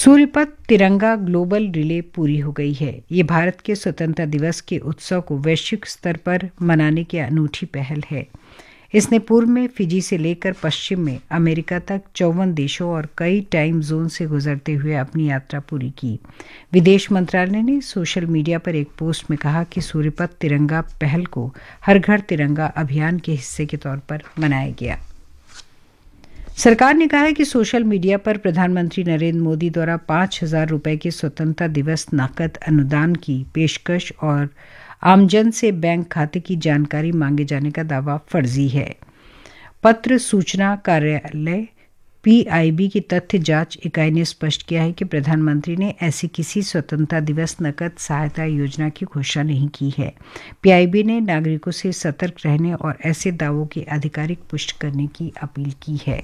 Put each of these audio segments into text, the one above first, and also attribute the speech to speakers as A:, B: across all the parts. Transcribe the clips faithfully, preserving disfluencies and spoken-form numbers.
A: सूर्यपथ तिरंगा global relay पूरी हो गई है। ये भारत के स्वतंत्रता दिवस के उत्सव को वैश्विक स्तर पर मनाने की अनूठी पहल है। इसने पूर्व में फिजी से लेकर पश्चिम में अमेरिका तक चौवन देशों और कई टाइम जोन से गुजरते हुए अपनी यात्रा पूरी की। विदेश मंत्रालय ने सोशल मीडिया पर एक पोस्ट में कहा कि सूर्यपथ तिरंगा पहल को हर घर तिरंगा अभियान के हिस्से के तौर पर मनाया गया। सरकार ने कहा है कि सोशल मीडिया पर प्रधानमंत्री नरेंद्र मोदी द्वारा पांच हजार रुपये के स्वतंत्रता दिवस नकद अनुदान की पेशकश और आमजन से बैंक खाते की जानकारी मांगे जाने का दावा फर्जी है। पत्र सूचना कार्यालय पीआईबी की तथ्य जांच इकाई ने स्पष्ट किया है कि प्रधानमंत्री ने ऐसी किसी स्वतंत्रता दिवस नकद सहायता योजना की घोषणा नहीं की है। पीआईबी ने नागरिकों से सतर्क रहने और ऐसे दावों की आधिकारिक पुष्टि करने की अपील की है।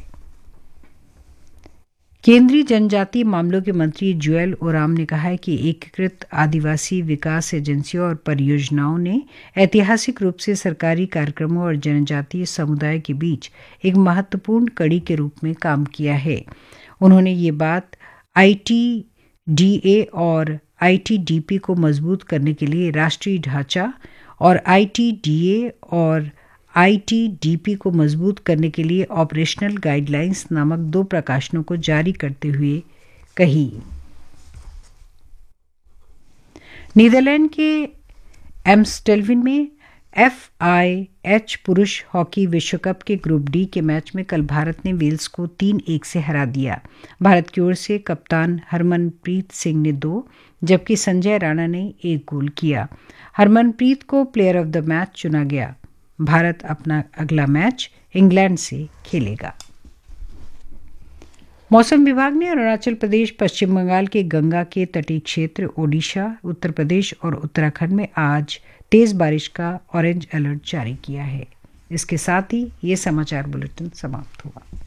A: केंद्रीय जनजातीय मामलों के मंत्री जुएल ओराम ने कहा है कि एकीकृत आदिवासी विकास एजेंसियों और परियोजनाओं ने ऐतिहासिक रूप से सरकारी कार्यक्रमों और जनजातीय समुदाय के बीच एक महत्वपूर्ण कड़ी के रूप में काम किया है। उन्होंने ये बात आईटीडीए और आईटीडीपी को मजबूत करने के लिए राष्ट्रीय ढांचा और आईटीडीए और आईटीडीपी को मजबूत करने के लिए ऑपरेशनल गाइडलाइंस नामक दो प्रकाशनों को जारी करते हुए कही। नीदरलैंड के एम्स्टेल्विन में एफआईएच पुरुष हॉकी विश्व कप के ग्रुप डी के मैच में कल भारत ने वेल्स को तीन एक से हरा दिया। भारत की ओर से कप्तान हरमनप्रीत सिंह ने दो जबकि संजय राणा ने एक गोल किया। हरमनप्रीत को प्लेयर ऑफ द मैच चुना गया। भारत अपना अगला मैच इंग्लैंड से खेलेगा। मौसम विभाग ने अरुणाचल प्रदेश, पश्चिम बंगाल के गंगा के तटीय क्षेत्र, ओडिशा, उत्तर प्रदेश और उत्तराखंड में आज तेज बारिश का ऑरेंज अलर्ट जारी किया है। इसके साथ ही ये समाचार बुलेटिन समाप्त हुआ।